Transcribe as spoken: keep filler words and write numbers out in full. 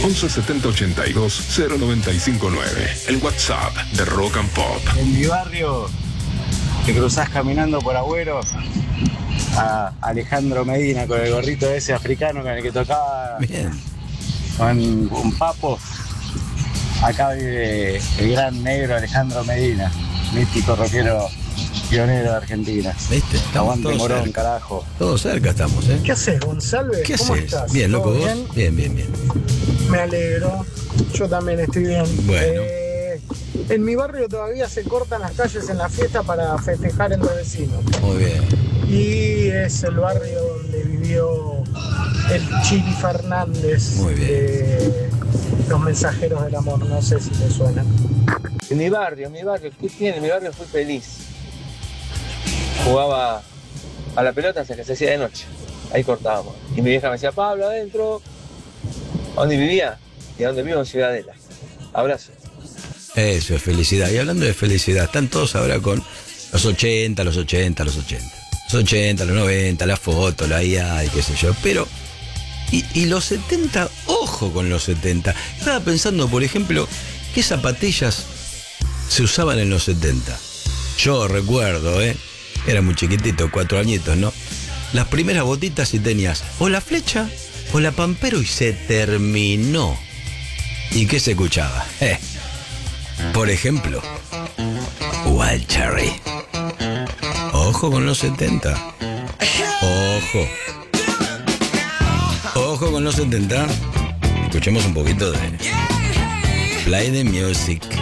once setenta ochenta y dos cero noventa y cinco nueve. El WhatsApp de Rock and Pop. En mi barrio te cruzás caminando por Agüero a Alejandro Medina con el gorrito ese africano con el que tocaba. Bien. Con un papo. Acá vive el gran negro Alejandro Medina, mítico rockero pionero de Argentina. ¿Viste? Estamos Aguante todos Morón, cerca. carajo. Todos cerca estamos, ¿eh? ¿Qué haces, González? ¿Qué ¿Cómo haces? estás? Bien, loco, ¿Todo vos. bien? Bien, bien, bien. Me alegro. Yo también estoy bien. Bueno. Eh, en mi barrio todavía se cortan las calles en la fiesta para festejar entre vecinos. Muy bien. Y es el barrio donde vivió el Chili Fernández. Muy bien. De Los Mensajeros del Amor. No sé si te suena. En mi barrio, en mi barrio, ¿qué tiene? En mi barrio fui feliz. Jugaba a la pelota hasta que se hacía de noche. Ahí cortábamos. Y mi vieja me decía, Pablo, adentro. ¿A dónde vivía? Y a dónde vivo, en Ciudadela. Abrazo. Eso es felicidad. Y hablando de felicidad, están todos ahora con los ochenta, los ochenta, los ochenta. Los ochenta, los noventa, la foto, la I A y qué sé yo. Pero, y, y los setenta, ojo con los setenta. Estaba pensando, por ejemplo, qué zapatillas se usaban en los setenta. Yo recuerdo, ¿eh? Era muy chiquitito, cuatro añitos, ¿no? Las primeras botitas y tenías o la flecha o la pampero y se terminó. ¿Y qué se escuchaba? Eh. Por ejemplo, Wild Cherry. Ojo con los setenta. Ojo. Ojo con los setenta. Escuchemos un poquito de Play the Music.